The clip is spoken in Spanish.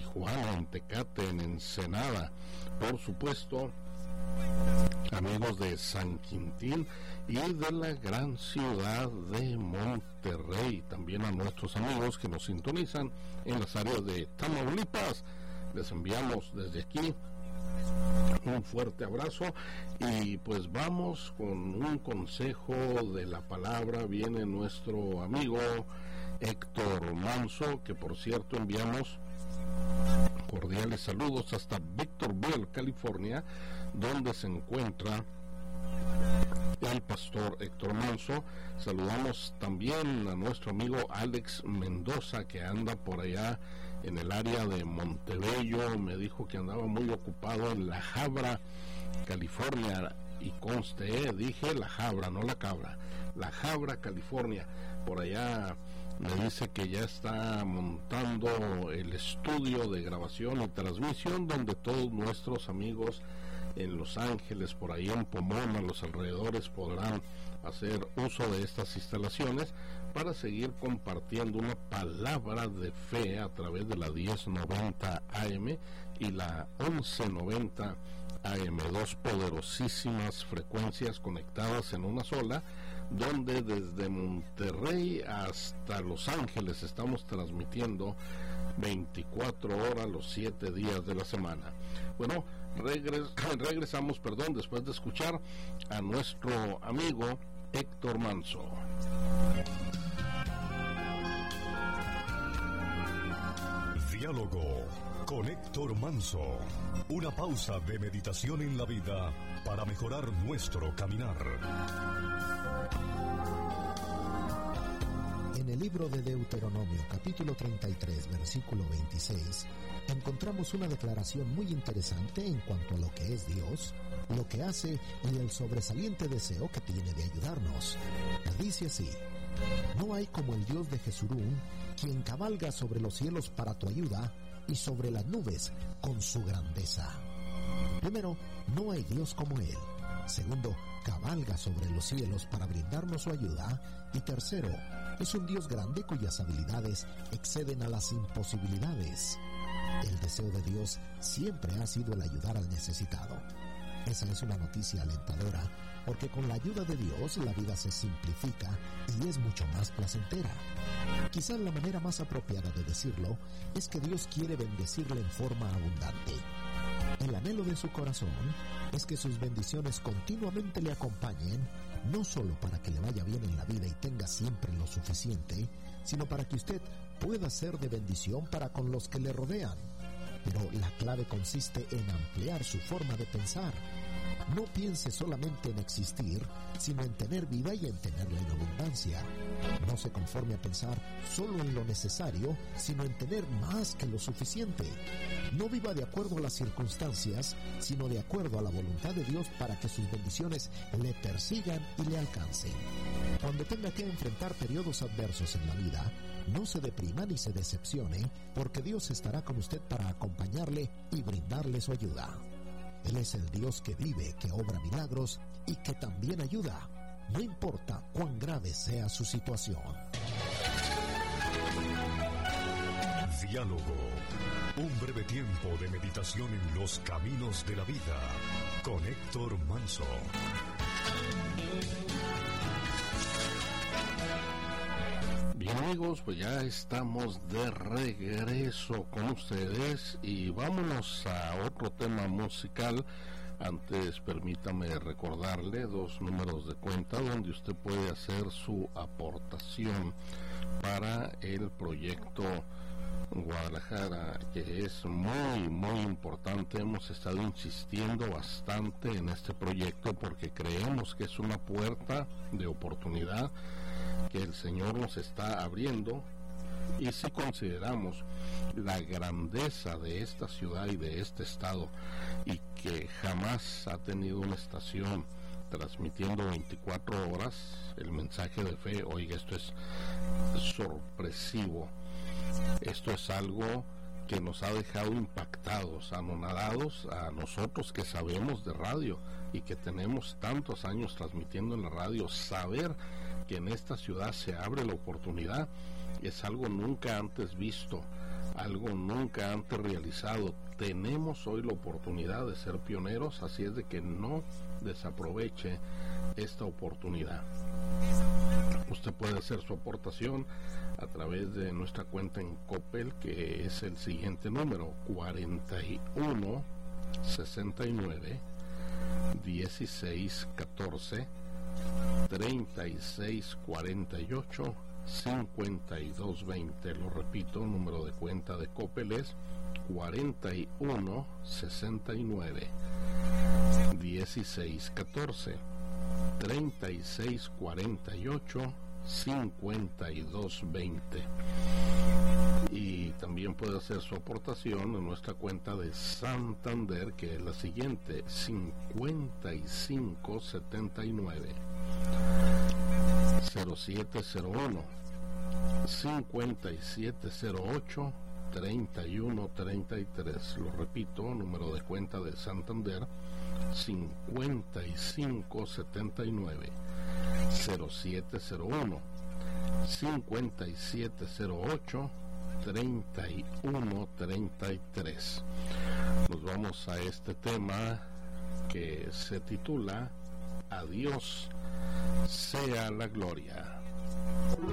Tijuana, en Tecate, en Ensenada, por supuesto, amigos de San Quintín y de la gran ciudad de Monterrey, también a nuestros amigos que nos sintonizan en las áreas de Tamaulipas. Les enviamos desde aquí un fuerte abrazo y pues vamos con un consejo de la palabra. Viene nuestro amigo Héctor Manso, que por cierto enviamos cordiales saludos hasta Victorville, California, donde se encuentra el pastor Héctor Manso. Saludamos también a nuestro amigo Alex Mendoza, que anda por allá en el área de Montebello. Me dijo que andaba muy ocupado en La Habra, California, y conste, dije La Habra, no La Cabra, La Habra, California. Por allá me dice que ya está montando el estudio de grabación y transmisión donde todos nuestros amigos en Los Ángeles, por ahí en Pomona, los alrededores, podrán hacer uso de estas instalaciones para seguir compartiendo una palabra de fe a través de la 1090 AM y la 1190 AM, dos poderosísimas frecuencias conectadas en una sola, donde desde Monterrey hasta Los Ángeles estamos transmitiendo 24 horas los 7 días de la semana. Bueno, regresamos, después de escuchar a nuestro amigo Héctor Manso. Diálogo con Héctor Manso. Una pausa de meditación en la vida para mejorar nuestro caminar. En el libro de Deuteronomio, capítulo 33, versículo 26, encontramos una declaración muy interesante en cuanto a lo que es Dios, lo que hace y el sobresaliente deseo que tiene de ayudarnos. Dice así: no hay como el Dios de Jesurún, quien cabalga sobre los cielos para tu ayuda y sobre las nubes con su grandeza. Primero, no hay Dios como Él. Segundo, cabalga sobre los cielos para brindarnos su ayuda. Y tercero, es un Dios grande cuyas habilidades exceden a las imposibilidades. El deseo de Dios siempre ha sido el ayudar al necesitado. Esa es una noticia alentadora, porque con la ayuda de Dios la vida se simplifica y es mucho más placentera. Quizás la manera más apropiada de decirlo es que Dios quiere bendecirle en forma abundante. El anhelo de su corazón es que sus bendiciones continuamente le acompañen, no solo para que le vaya bien en la vida y tenga siempre lo suficiente, sino para que usted pueda ser de bendición para con los que le rodean. Pero la clave consiste en ampliar su forma de pensar. No piense solamente en existir, sino en tener vida y en tenerla en abundancia. No se conforme a pensar solo en lo necesario, sino en tener más que lo suficiente. No viva de acuerdo a las circunstancias, sino de acuerdo a la voluntad de Dios para que sus bendiciones le persigan y le alcancen. Cuando tenga que enfrentar periodos adversos en la vida, no se deprima ni se decepcione, porque Dios estará con usted para acompañarle y brindarle su ayuda. Él es el Dios que vive, que obra milagros y que también ayuda, no importa cuán grave sea su situación. Diálogo, un breve tiempo de meditación en los caminos de la vida, con Héctor Manso. Bien amigos, pues ya estamos de regreso con ustedes y vámonos a otro tema musical. Antes permítame recordarle 2 números de cuenta donde usted puede hacer su aportación para el proyecto Guadalajara, que es muy importante. Hemos estado insistiendo bastante en este proyecto porque creemos que es una puerta de oportunidad que el Señor nos está abriendo, y si consideramos la grandeza de esta ciudad y de este estado, y que jamás ha tenido una estación transmitiendo 24 horas el mensaje de fe, oiga, esto es sorpresivo. Esto es algo que nos ha dejado impactados, anonadados a nosotros que sabemos de radio y que tenemos tantos años transmitiendo en la radio. Saber que en esta ciudad se abre la oportunidad es algo nunca antes visto. algo nunca antes realizado. Tenemos hoy la oportunidad de ser pioneros, así es de que no desaproveche esta oportunidad. Usted puede hacer su aportación a través de nuestra cuenta en Coppel, que es el siguiente número: 41 69 16 14 36 48 52 20. Lo repito, número de cuenta de Coppel es 41 69 16 14 36 48 52 20. Y también puede hacer su aportación en nuestra cuenta de Santander, que es la siguiente: 55 79 0701 5708 3133. Lo repito, número de cuenta de Santander: 55 79 0701 5708 3133. Nos vamos a este tema que se titula: A Dios sea la gloria.